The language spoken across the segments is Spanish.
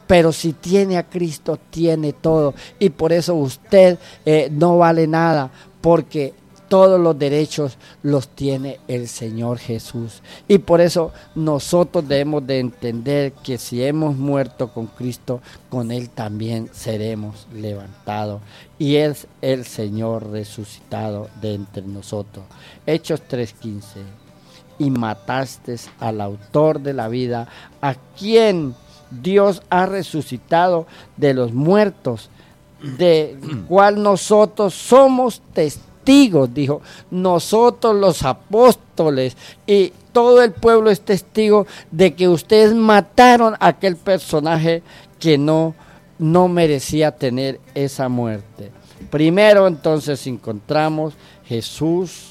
pero si tiene a Cristo, tiene todo. Y por eso usted no vale nada, porque todos los derechos los tiene el Señor Jesús. Y por eso nosotros debemos de entender que si hemos muerto con Cristo, con Él también seremos levantados. Y es el Señor resucitado de entre nosotros. Hechos 3:15. Y mataste al autor de la vida, a quien Dios ha resucitado de los muertos, de cual nosotros somos testigos, dijo. Nosotros los apóstoles y todo el pueblo es testigo de que ustedes mataron a aquel personaje que no merecía tener esa muerte. Primero, entonces, encontramos Jesús,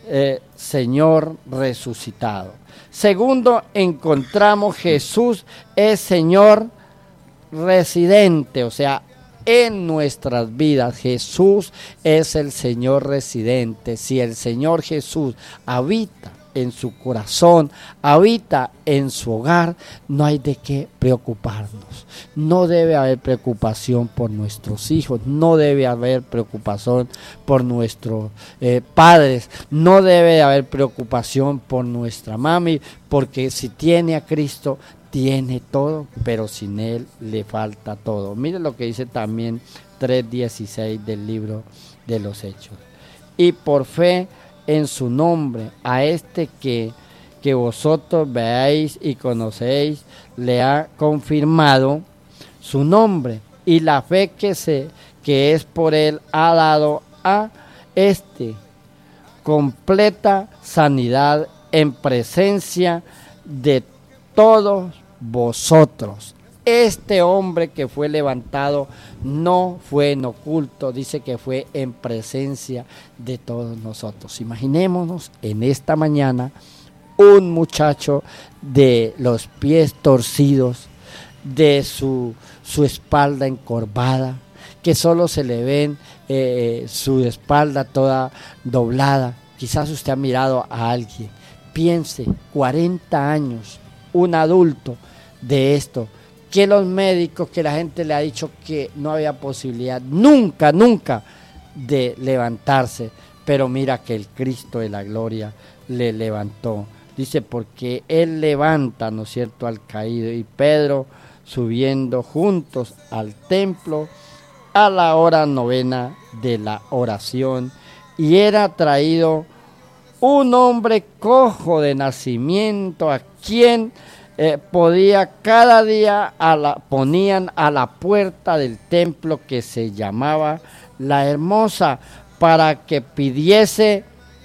Señor resucitado. Segundo, encontramos Jesús es Señor residente, o sea, en nuestras vidas Jesús es el Señor residente. Si el Señor Jesús habita en su corazón, habita en su hogar, no hay de qué preocuparnos. No debe haber preocupación por nuestros hijos, no debe haber preocupación por nuestros padres, no debe haber preocupación por nuestra mami, porque si tiene a Cristo, tiene todo, pero sin Él le falta todo. Mire lo que dice también 3:16 del libro de los Hechos. Y por fe en su nombre, a este que vosotros veáis y conocéis, le ha confirmado su nombre, y la fe que es por él ha dado a este completa sanidad en presencia de todos vosotros. Este hombre que fue levantado no fue en oculto, dice que fue en presencia de todos nosotros. Imaginémonos en esta mañana un muchacho de los pies torcidos, de su espalda encorvada, que solo se le ven su espalda toda doblada. Quizás usted ha mirado a alguien, piense, 40 años, un adulto de esto, que los médicos, que la gente le ha dicho que no había posibilidad nunca de levantarse, pero mira que el Cristo de la gloria le levantó. Dice, porque Él levanta, ¿no es cierto?, al caído. Y Pedro, subiendo juntos al templo a la hora 9 de la oración, y era traído un hombre cojo de nacimiento, a quien podía cada día ponían a la puerta del templo, que se llamaba La Hermosa, para que pidiese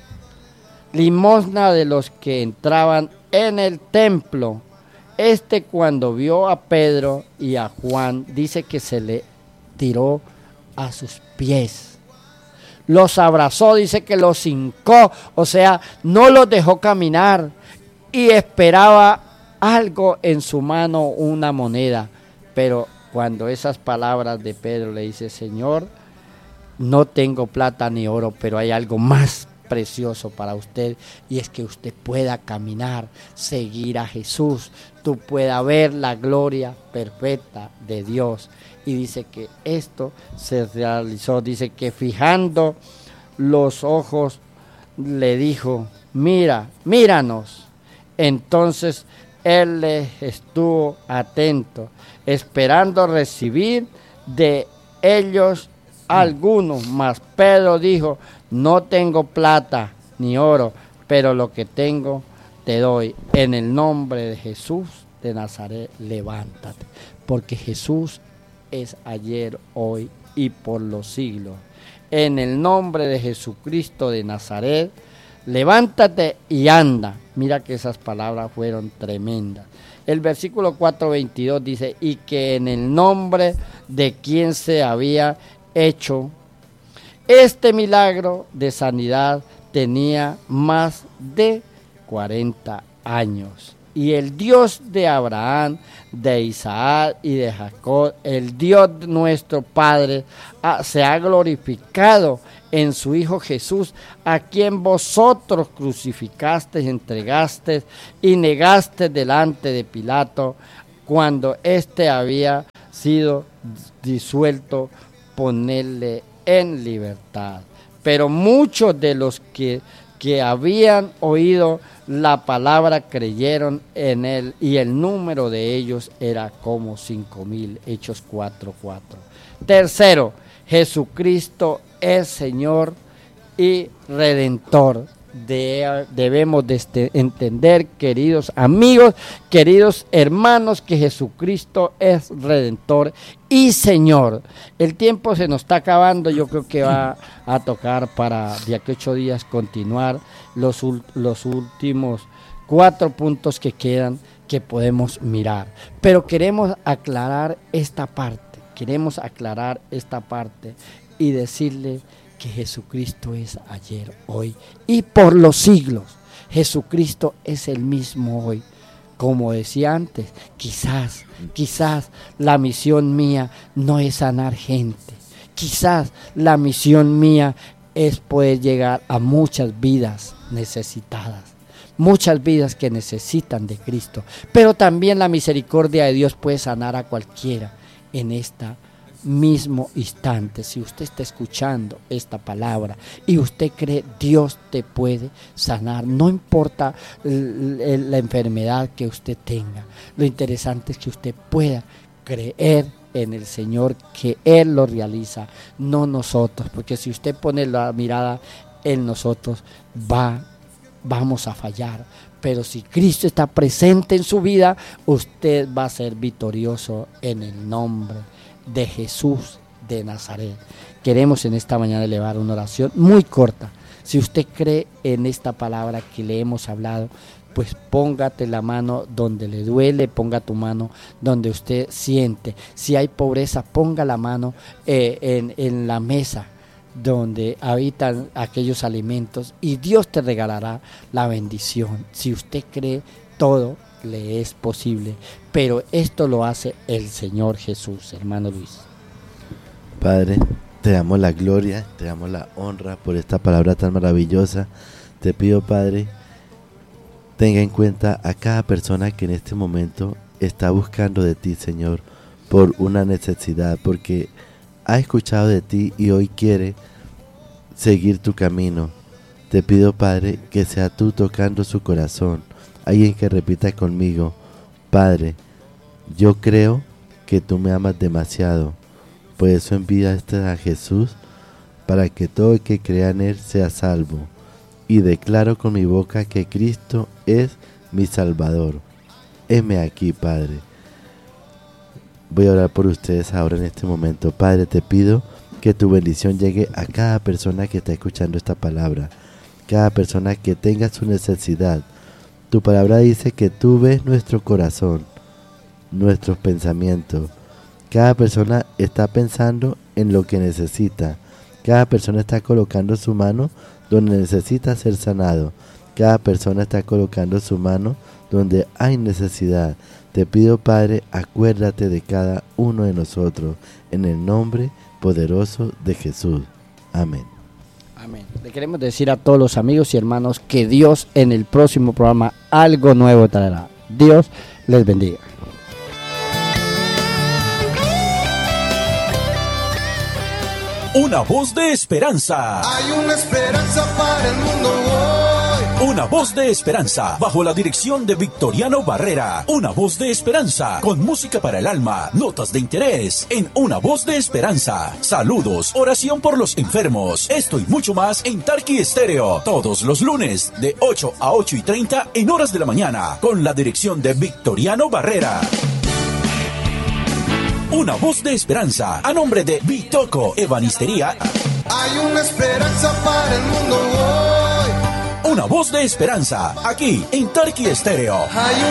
limosna de los que entraban en el templo. Cuando vio a Pedro y a Juan, dice que se le tiró a sus pies, los abrazó, dice que los hincó, o sea, no los dejó caminar, y esperaba algo en su mano, una moneda. Pero cuando esas palabras de Pedro le dice, Señor, no tengo plata ni oro, pero hay algo más precioso para usted, y es que usted pueda caminar, seguir a Jesús, tú puedas ver la gloria perfecta de Dios. Y dice que esto se realizó, dice que fijando los ojos le dijo, míranos. Entonces él le estuvo atento, esperando recibir de ellos algunos, mas Pedro dijo, no tengo plata ni oro, pero lo que tengo te doy. En el nombre de Jesús de Nazaret, levántate, porque Jesús es ayer, hoy y por los siglos. En el nombre de Jesucristo de Nazaret, levántate y anda. Mira que esas palabras fueron tremendas. El versículo 4:22 dice, y que en el nombre de quien se había hecho este milagro de sanidad tenía más de 40 años. Y el Dios de Abraham, de Isaac y de Jacob, el Dios nuestro Padre, se ha glorificado en su Hijo Jesús, a quien vosotros crucificasteis, entregasteis y negasteis delante de Pilato, cuando éste había sido disuelto, ponerle en libertad. Pero muchos de los que habían oído la palabra creyeron en él, y el número de ellos era como 5,000, Hechos 4:4. Tercero, Jesucristo es Señor y Redentor. Debemos de entender, queridos amigos, queridos hermanos, que Jesucristo es Redentor y Señor. El tiempo se nos está acabando. Yo creo que va a tocar para de aquí a 8 días continuar los últimos 4 puntos que quedan, que podemos mirar. Pero queremos aclarar esta parte, y decirle que Jesucristo es ayer, hoy y por los siglos. Jesucristo es el mismo hoy. Como decía antes, quizás la misión mía no es sanar gente. Quizás la misión mía es poder llegar a muchas vidas necesitadas, muchas vidas que necesitan de Cristo. Pero también la misericordia de Dios puede sanar a cualquiera en esta mismo instante. Si usted está escuchando esta palabra y usted cree, Dios te puede sanar, no importa la enfermedad que usted tenga. Lo interesante es que usted pueda creer en el Señor, que Él lo realiza, no nosotros, porque si usted pone la mirada en nosotros, vamos a fallar. Pero si Cristo está presente en su vida, usted va a ser victorioso en el nombre de Jesús de Nazaret. Queremos en esta mañana elevar una oración muy corta. Si usted cree en esta palabra que le hemos hablado, pues póngate la mano donde le duele, ponga tu mano donde usted siente. Si hay pobreza, ponga la mano en la mesa donde habitan aquellos alimentos, y Dios te regalará la bendición. Si usted cree, todo le es posible, pero esto lo hace el Señor Jesús. Hermano Luis. Padre, te damos la gloria, te damos la honra por esta palabra tan maravillosa. Te pido, Padre, tenga en cuenta a cada persona que en este momento está buscando de ti, Señor, por una necesidad, porque ha escuchado de ti y hoy quiere seguir tu camino. Te pido, Padre, que sea tú tocando su corazón. Alguien que repita conmigo: Padre, yo creo que tú me amas demasiado, por eso envíaste a Jesús para que todo el que crea en él sea salvo, y declaro con mi boca que Cristo es mi Salvador. Heme aquí, Padre. Voy a orar por ustedes ahora en este momento. Padre, te pido que tu bendición llegue a cada persona que está escuchando esta palabra, cada persona que tenga su necesidad. Tu palabra dice que tú ves nuestro corazón, nuestros pensamientos. Cada persona está pensando en lo que necesita. Cada persona está colocando su mano donde necesita ser sanado. Cada persona está colocando su mano donde hay necesidad. Te pido, Padre, acuérdate de cada uno de nosotros, en el nombre poderoso de Jesús. Amén. Amén. Le queremos decir a todos los amigos y hermanos que Dios en el próximo programa algo nuevo traerá. Dios les bendiga. Una voz de esperanza. Hay una esperanza para el mundo hoy. Una voz de esperanza bajo la dirección de Victoriano Barrera. Una voz de esperanza con música para el alma, notas de interés en Una voz de esperanza. Saludos, oración por los enfermos. Esto y mucho más en Tarqui Estéreo. Todos los lunes de 8 a 8:30 en horas de la mañana con la dirección de Victoriano Barrera. Una voz de esperanza a nombre de Bitoco Ebanistería. Hay una esperanza para el mundo hoy. Una voz de esperanza aquí en Tarqui Estéreo. Hay